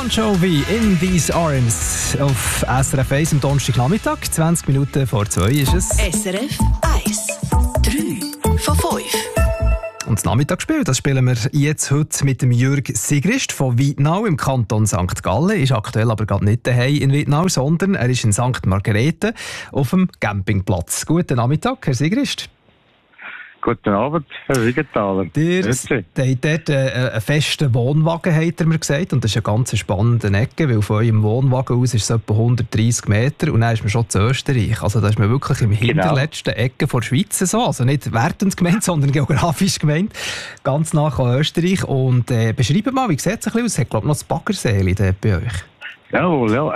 Bon Jovi in These Arms auf SRF 1 am Donnerstagnachmittag. 20 Minuten vor 2 ist es. SRF 1. 3 von 5. Und das Nachmittagsspiel, das spielen wir jetzt heute mit dem Jürg Sigrist von Weidnau im Kanton St. Gallen. Ist aktuell aber gerade nicht daheim in Weidnau, sondern er ist in St. Margrethe auf dem Campingplatz. Guten Nachmittag, Herr Sigrist. Guten Abend, Herr Siegenthaler. Ihr habt dort einen festen Wohnwagen, hat er mir gesagt. Und das ist eine ganz spannende Ecke, weil von eurem Wohnwagen aus ist es etwa 130 Meter und dann ist man schon zu Österreich. Also da ist man wirklich im hinterletzten Ecke der Schweiz so. Also nicht wertend gemeint, sondern geografisch gemeint. Ganz nah an Österreich. Und beschreibt mal, wie sieht es ein bisschen aus? Es hat, glaube ich, noch das Baggerseeli dort bei euch. Jawohl, ja.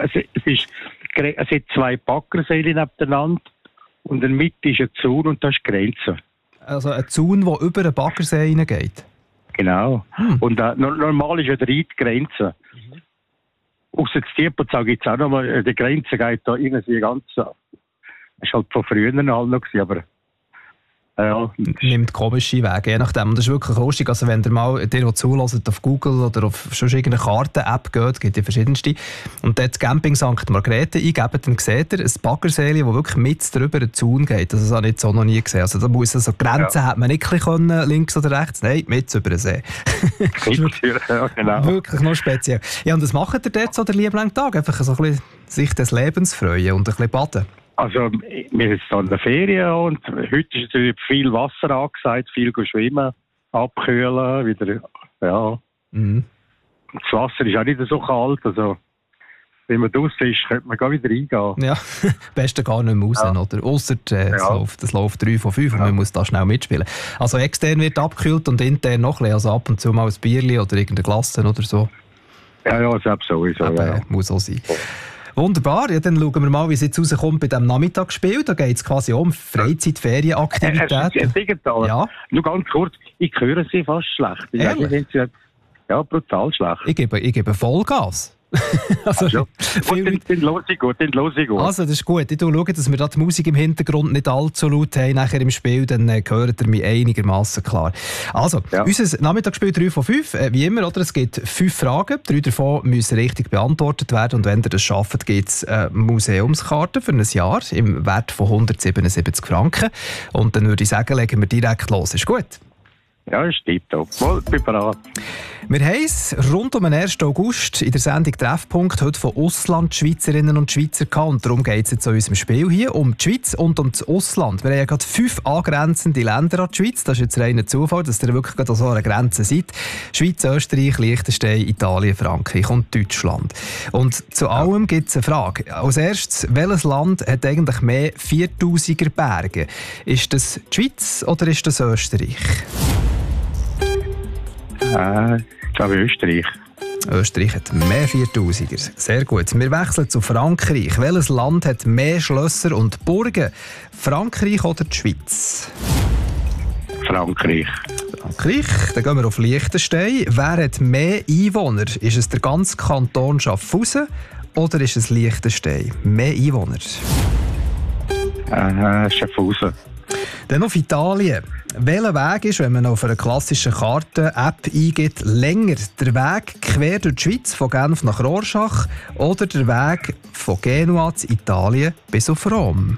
Es hat 2 Baggerseele nebeneinander und in der Mitte ist ein Zaun und das ist die Grenze. Also ein Zaun, der über einen Baggersee hineingeht? Genau. Und normal ist ja die Grenze. Ausser in Tiepozau gibt es auch noch mal, die Grenze geht da irgendwie ganz... Das war halt von früher halt noch, aber... Ja. Nimmt komische Wege, je nachdem. Das ist wirklich lustig. Also wenn ihr mal zulässt auf Google oder auf schon irgendeine Karten-App geht, gibt es verschiedenste. Und dort Camping St. Margrethe eingebt, dann seht ihr ein Baggerseeli, das wirklich mit drüber einen Zaun geht. Das habe ich jetzt auch noch nie gesehen. Also da muss also Grenzen hat man nicht können, links oder rechts. Nein, mit über den See. Ja, genau. Wirklich noch speziell. Ja, und was macht ihr dort so den lieben Tag? Einfach so ein bisschen sich des Lebens freuen und ein bisschen baden? Also, wir sind jetzt in der Ferien und heute ist natürlich viel Wasser angesagt, viel schwimmen, abkühlen, wieder, ja. Das Wasser ist auch nicht so kalt, also, wenn man draussen ist, könnte man gar wieder reingehen. Ja, am besten gar nicht mehr raus, oder? Ausser das läuft 3 von 5 und man muss da schnell mitspielen. Also, extern wird abgekühlt und intern noch ein bisschen, also ab und zu mal ein Bierchen oder irgendeine Glasse oder so. Ja, selbst sowieso, ja. Muss auch sein. Wunderbar, ja, dann schauen wir mal, wie es jetzt rauskommt bei diesem Nachmittagsspiel. Da geht es quasi um Freizeit-Ferienaktivitäten. Ja. Nur ganz kurz, ich höre Sie fast schlecht. Ja, brutal schlecht. Ich gebe Vollgas. Also, dann los ich gut. Also, das ist gut. Ich schaue, dass wir da die Musik im Hintergrund nicht allzu laut haben nachher im Spiel, dann hört ihr mich einigermaßen klar. Also, unser Nachmittagsspiel 3 von 5, wie immer, oder? Es gibt 5 Fragen, 3 davon müssen richtig beantwortet werden und wenn ihr das schafft, gibt es eine Museumskarte für ein Jahr im Wert von 177 Franken. Und dann würde ich sagen, legen wir direkt los. Ist gut? Ja, ist tipptopp. Ich bin bereit. Wir haben es rund um den 1. August in der Sendung Treffpunkt heute von Auslandschweizerinnen und Schweizer gehabt. Und darum geht es jetzt in unserem Spiel hier um die Schweiz und um das Ausland. Wir haben ja gerade 5 angrenzende Länder an die Schweiz. Das ist jetzt reiner Zufall, dass ihr wirklich gerade an so einer Grenze seid. Schweiz, Österreich, Liechtenstein, Italien, Frankreich und Deutschland. Und zu allem gibt es eine Frage. Als erstes, welches Land hat eigentlich mehr 4000er Berge? Ist das die Schweiz oder ist das Österreich? Ich glaube Österreich. Österreich hat mehr 4000er. Sehr gut. Wir wechseln zu Frankreich. Welches Land hat mehr Schlösser und Burgen? Frankreich oder die Schweiz? Frankreich. Dann gehen wir auf Liechtenstein. Wer hat mehr Einwohner? Ist es der ganze Kanton Schaffhausen oder ist es Liechtenstein? Mehr Einwohner? Schaffhausen. Dann auf Italien. Welcher Weg ist, wenn man auf einer klassischen Karte-App eingibt, länger? Der Weg quer durch die Schweiz von Genf nach Rorschach oder der Weg von Genua zu Italien bis auf Rom?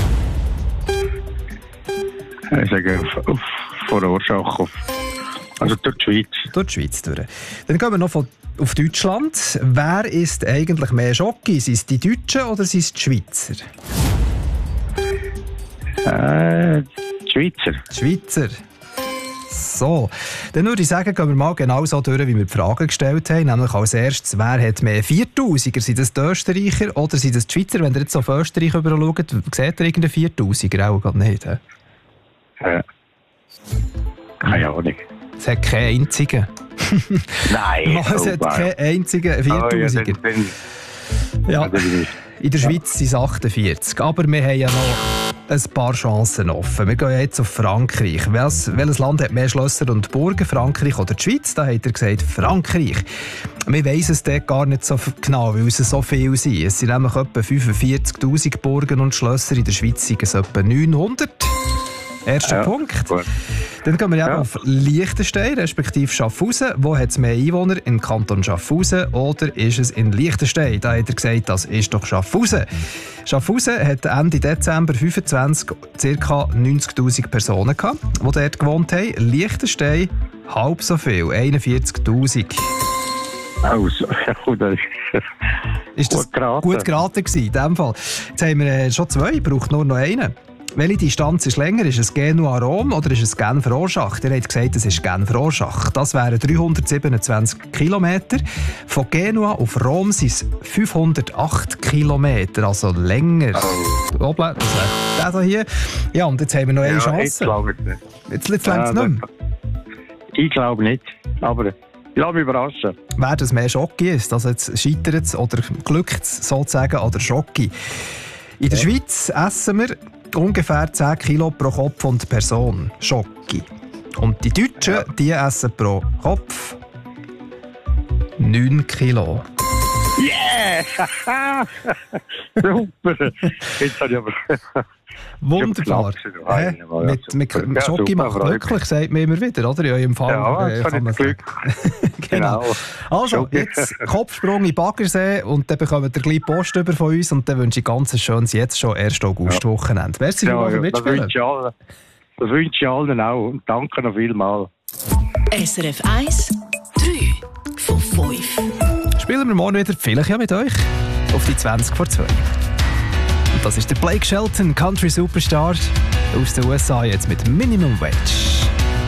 Ich sage von Rorschach also durch die Schweiz. Durch die Schweiz durch. Dann gehen wir noch auf Deutschland. Wer isst eigentlich mehr Schoki? Sind es die Deutschen oder sind es die Schweizer? Schweizer. So, dann würde ich sagen, gehen wir mal genau so durch, wie wir die Fragen gestellt haben. Nämlich als erstes, wer hat mehr 4000er? Sind das die Österreicher oder sind das die Schweizer? Wenn ihr jetzt auf Österreich rüber schaut, seht ihr irgendeinen 4000er? Auch gerade nicht. Keine Ahnung. Es hat keinen einzigen. Nein. Es hat keinen einzigen 4000er. Ja, in der Schweiz sind es 48. Aber wir haben ja noch ein paar Chancen offen. Wir gehen jetzt auf Frankreich. Welches Land hat mehr Schlösser und Burgen? Frankreich oder die Schweiz? Da hat er gesagt Frankreich. Wir weiss es dort gar nicht so genau, weil es so viel sind. Es sind nämlich etwa 45'000 Burgen und Schlösser. In der Schweiz sind es etwa 900. Erster Punkt. Gut. Dann kommen wir auf Liechtenstein, respektive Schaffhausen. Wo hat es mehr Einwohner? Im Kanton Schaffhausen oder ist es in Liechtenstein? Da hat er gesagt, das ist doch Schaffhausen. Schaffhausen hat Ende Dezember 25 ca. 90'000 Personen gehabt, die dort gewohnt haben. Liechtenstein halb so viel, 41'000. Also, das ist das gut geraten gewesen, in dem Fall. Jetzt haben wir schon 2, braucht nur noch einen. Welche Distanz ist länger? Ist es Genua-Rom oder ist es Genf-Rorschach? Ihr habt gesagt, es ist Genf-Rorschach. Das wären 327 Kilometer. Von Genua auf Rom sind es 508 Kilometer, also länger. Oh. Hoppla, das wäre der hier. Ja, und jetzt haben wir noch eine Chance. Jetzt längt es nicht mehr. Ich glaube nicht, aber ich lasse mich überraschen. Wer das mehr Schocki ist, also jetzt scheitert es oder glückt es sozusagen an der Schocki. In der Schweiz essen wir ungefähr 10 Kilo pro Kopf und Person Schocki. Und die Deutschen, die essen pro Kopf 9 Kilo. Yeah! Super! Jetzt habe ich aber... Wunderbar. Mit Schocki macht glücklich, sagt man immer wieder, oder? Ja, im Fall, ja, das kann man Glück. Genau. Also, jetzt Kopfsprung in Baggersee und dann bekommt ihr gleich Post über von uns und dann wünsche ich ganz schönes jetzt schon 1. August-Wochenende. Merci für das Mitspielen. Das wünsche ich allen auch und danke noch vielmals. SRF 1, 3 von 5. Spielen wir morgen wieder, vielleicht ja mit euch, auf die 20 vor 2. Und das ist der Blake Shelton, Country Superstar aus den USA, jetzt mit Minimum Wage.